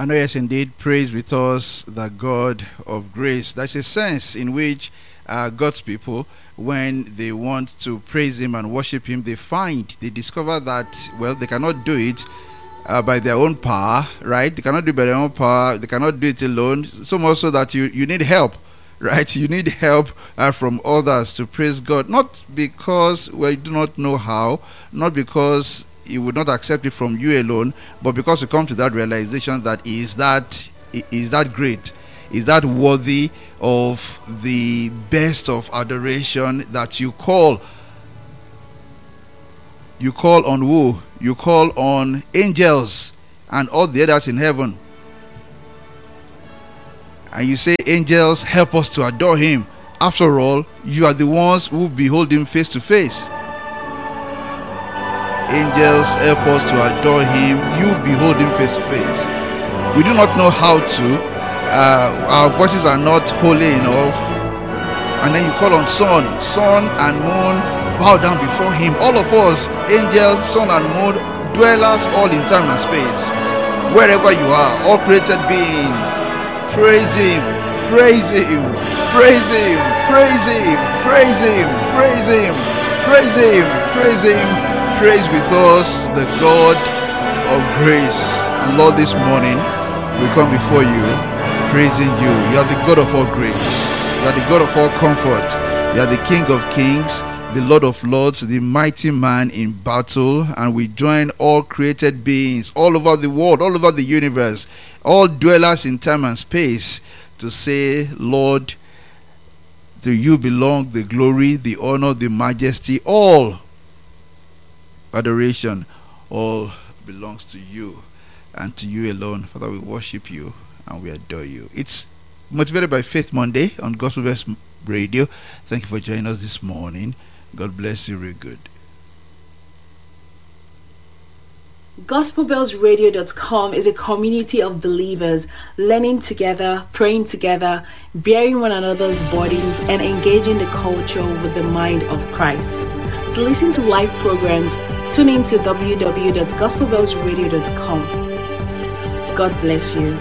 I know, yes, indeed, praise with us the God of grace. There's a sense in which God's people, when they want to praise Him and worship Him, they discover that, well, they cannot do it by their own power, right? They cannot do it by their own power. They cannot do it alone. So much so that you need help, right? You need help from others to praise God. Not because you do not know how, not because He would not accept it from you alone, but because you come to that realization that is that great, is that worthy of the best of adoration, that you call on who? You call on angels and all the others in heaven, and you say, angels, help us to adore Him. After all, you are the ones who behold Him face to face. Angels, help us to adore Him. You behold Him face to face. We do not know how to. Our voices are not holy enough. And then you call on sun and moon, bow down before Him. All of us, angels, sun and moon, dwellers all in time and space. Wherever you are, all created being, praise Him, praise Him, praise Him, praise Him, praise Him, praise Him, praise Him, praise Him. Praise with us the God of grace. And Lord, this morning we come before you praising you. You are the God of all grace. You are the God of all comfort. You are the King of kings, the Lord of lords, the mighty man in battle. And we join all created beings all over the world, all over the universe, all dwellers in time and space, to say, Lord, to you belong the glory, the honor, the majesty, all adoration, all belongs to you and to you alone. Father, we worship you and we adore you. It's Motivated by Faith Monday on Gospel Best Radio. Thank you for joining us this morning. God bless you real good. GospelBellsRadio.com is a community of believers learning together, praying together, bearing one another's burdens, and engaging the culture with the mind of Christ. To listen to live programs, tune in to www.gospelbellsradio.com. God bless you.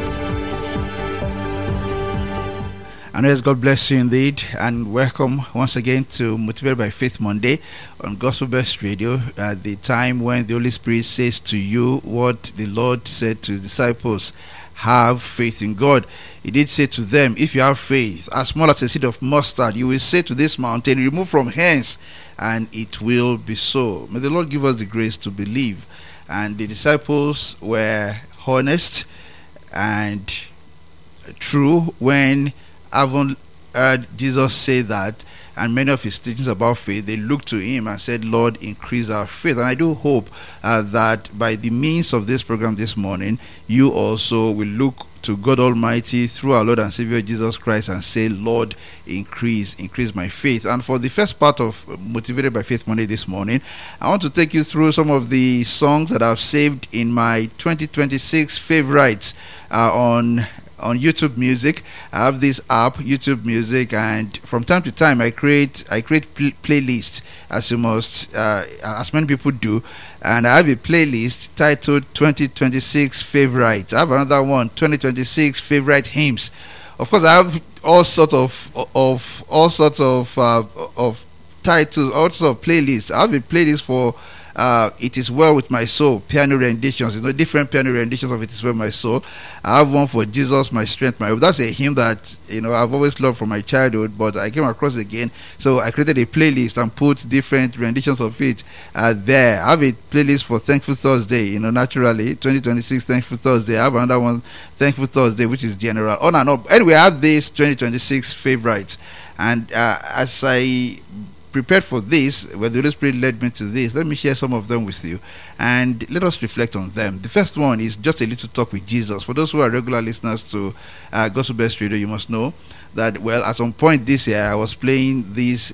And yes, God bless you indeed, and welcome once again to Motivated by Faith Monday on Gospel Best Radio, at the time when the Holy Spirit says to you what the Lord said to His disciples: have faith in God. He did say to them, if you have faith as small as a seed of mustard, you will say to this mountain, remove from hence, and it will be so. May the Lord give us the grace to believe. And the disciples were honest and true when, having heard Jesus say that, and many of His teachings about faith, they looked to Him and said, Lord, increase our faith. And I do hope that by the means of this program this morning, you also will look to God Almighty through our Lord and Savior Jesus Christ and say, Lord, increase my faith. And for the first part of Motivated by Faith Monday this morning, I want to take you through some of the songs that I've saved in my 2026 favorites on YouTube Music. I have this app, YouTube Music, and from time to time I create playlists, as many people do. And I have a playlist titled 2026 Favorites. I have another one, 2026 Favorite Hymns. Of course, I have all sorts of titles, also playlists. I have a playlist for It Is Well With My Soul, piano renditions, different piano renditions of It Is Well With My Soul. I have one for Jesus, My Strength, My Hope. That's a hymn that I've always loved from my childhood, but I came across it again, so I created a playlist and put different renditions of it there. I have a playlist for Thankful Thursday, naturally 2026 Thankful Thursday. I have another one, Thankful Thursday, which is general, on and up. Anyway, I have this 2026 favorites, and as I prepared for this, when the Holy Spirit led me to this, let me share some of them with you and let us reflect on them. The first one is just a little talk with Jesus. For those who are regular listeners to Gospel Best Radio, you must know that, well, at some point this year I was playing this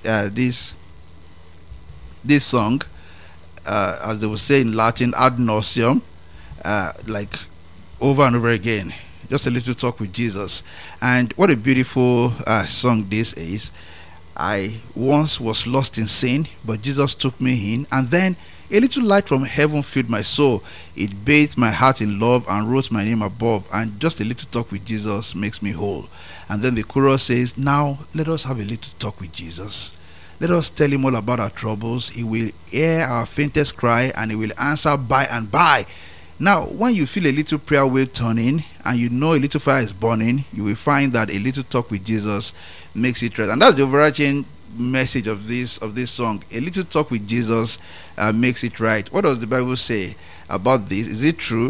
song, as they would say in Latin, ad nauseum, like over and over again. Just a little talk with Jesus. And what a beautiful song this is. I once was lost in sin, but Jesus took me in, and then A little light from heaven filled my soul. It bathed my heart in love and wrote my name above. And just a little talk with Jesus makes me whole. And then the chorus says, now let us have a little talk with Jesus. Let us tell him all about our troubles. He will hear our faintest cry and he will answer by and by. Now, when you feel a little prayer wheel turning and you know a little fire is burning, you will find that a little talk with Jesus makes it right. And that's the overarching message of this song. A little talk with Jesus makes it right. What does the Bible say about this? Is it true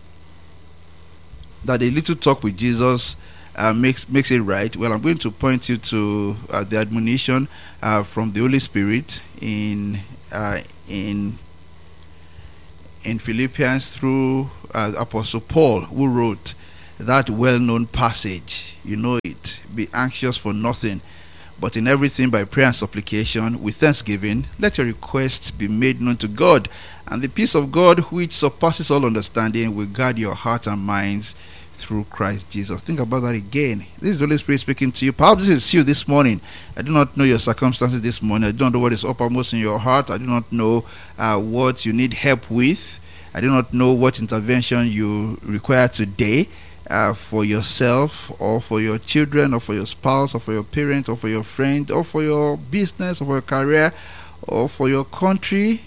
that a little talk with Jesus makes it right? Well, I'm going to point you to the admonition from the Holy Spirit in Philippians through Apostle Paul, who wrote that well-known passage. You know it. Be anxious for nothing, but in everything by prayer and supplication with thanksgiving let your requests be made known to God, and the peace of God which surpasses all understanding will guard your hearts and minds through Christ Jesus. Think about that again. This is the Holy Spirit speaking to you. Perhaps this is you this morning. I do not know your circumstances this morning. I do not know what is uppermost in your heart. I do not know what you need help with. I do not know what intervention you require today for yourself or for your children or for your spouse or for your parent or for your friend or for your business or for your career or for your country,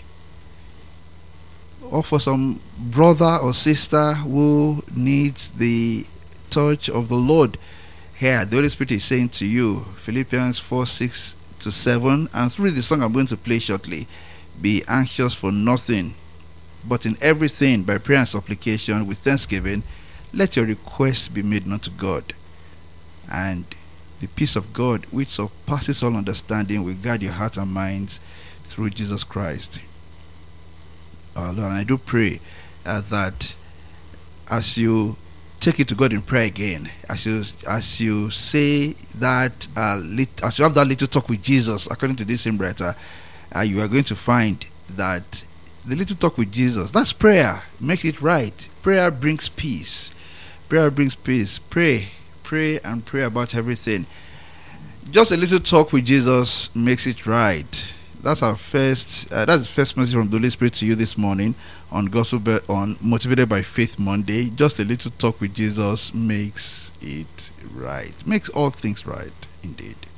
or for some brother or sister who needs the touch of the Lord. Here, the Holy Spirit is saying to you, Philippians 4:6-7, and through the song I'm going to play shortly, be anxious for nothing, but in everything by prayer and supplication with thanksgiving, let your requests be made known to God. And the peace of God, which surpasses all understanding, will guard your hearts and minds through Jesus Christ. Lord, and I do pray that as you take it to God in prayer again, as you say that, as you have that little talk with Jesus, according to this same writer, you are going to find that the little talk with Jesus, that's prayer, makes it right. Prayer brings peace. Prayer brings peace. Pray and pray about everything. Just a little talk with Jesus makes it right. That's our first. That's the first message from the Holy Spirit to you this morning on on Motivated by Faith Monday. Just a little talk with Jesus makes it right. Makes all things right, indeed.